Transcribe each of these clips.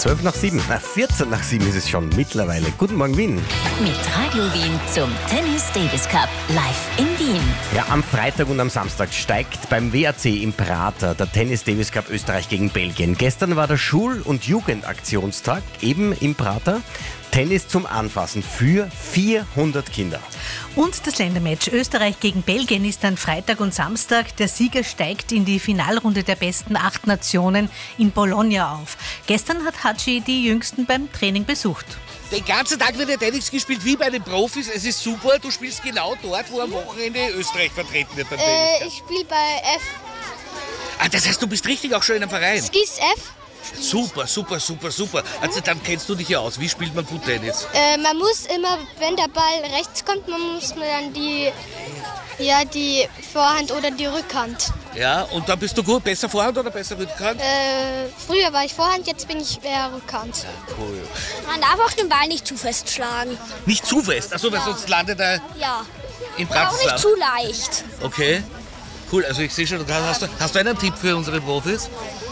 12 nach 7, 14 nach 7 ist es schon mittlerweile. Guten Morgen, Wien. Mit Radio Wien zum Tennis Davis Cup live in Wien. Ja, am Freitag und am Samstag steigt beim WAC im Prater der Tennis Davis Cup Österreich gegen Belgien. Gestern war der Schul- und Jugendaktionstag eben im Prater. Tennis zum Anfassen für 400 Kinder. Und das Ländermatch Österreich gegen Belgien ist dann Freitag und Samstag. Der Sieger steigt in die Finalrunde der besten 8 Nationen in Bologna auf. Gestern hat Hatschi die Jüngsten beim Training besucht. Den ganzen Tag wird ja Tennis gespielt wie bei den Profis. Es ist super, du spielst genau dort, wo am Wochenende Österreich vertreten wird beim Tennis. Ich spiele bei F. Ah, das heißt, du bist richtig auch schon in einem Verein? Skis F. Super, super, super, super. Also dann kennst du dich ja aus. Wie spielt man gut Tennis? Man muss immer, wenn der Ball rechts kommt, muss man dann die Vorhand oder die Rückhand. Ja, und dann bist du gut. Besser Vorhand oder besser Rückhand? Früher war ich Vorhand, jetzt bin ich eher Rückhand. Cool. Man darf auch den Ball nicht zu fest schlagen. Nicht zu fest? Achso, weil sonst landet er Ja. im Auch Bratislava. nicht zu leicht. Okay. Cool, also ich sehe schon, hast du einen Tipp für unsere Profis?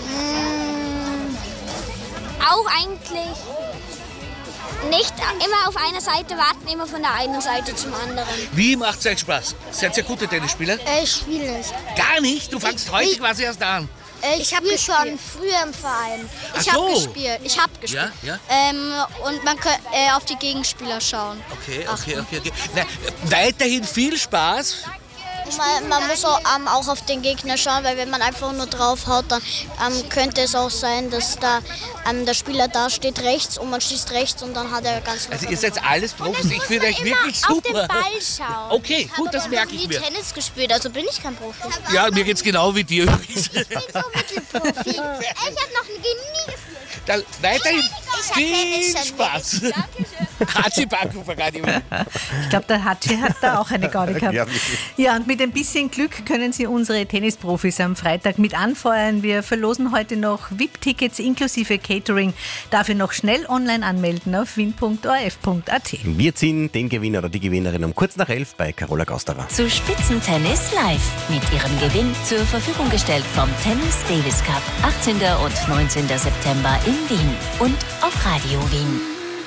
Auch eigentlich nicht immer auf einer Seite warten, immer von der einen Seite zum anderen. Wie macht es euch Spaß? Seid ihr gute Tennisspieler? Ich spiele nicht. Gar nicht? Du fängst heute quasi erst an. Ich habe schon früher im Verein. Ach Ich habe so. gespielt. Ich habe gespielt. Ja? Und man kann auf die Gegenspieler schauen. Okay. Na, weiterhin viel Spaß. Man muss auch auf den Gegner schauen, weil wenn man einfach nur drauf haut, dann könnte es auch sein, dass da der Spieler da steht rechts und man schießt rechts und dann hat er ganz Also ihr seid alles Profis, ich finde euch wirklich super. auf den Ball schauen. Okay, gut, das merke ich mir. Tennis gespielt, also bin ich kein Profi. Ja, mir geht's genau wie dir übrigens. Ich bin so Mittelprofi. Ich habe noch nie gespielt. Dann weiterhin viel Spaß. Hatschi Baku verrate ich mir. Ich glaube, der Hatschi hat da auch eine Gaudi gehabt. Ja, wirklich. Ja, und mit ein bisschen Glück können Sie unsere Tennisprofis am Freitag mit anfeuern. Wir verlosen heute noch VIP-Tickets inklusive Catering. Dafür noch schnell online anmelden auf wien.orf.at. Wir ziehen den Gewinner oder die Gewinnerin um kurz nach 11 bei Carola Gausterer. Zu Spitzentennis live. Mit ihrem Gewinn zur Verfügung gestellt vom Tennis Davis Cup 18. und 19. September in Wien und auf Radio Wien.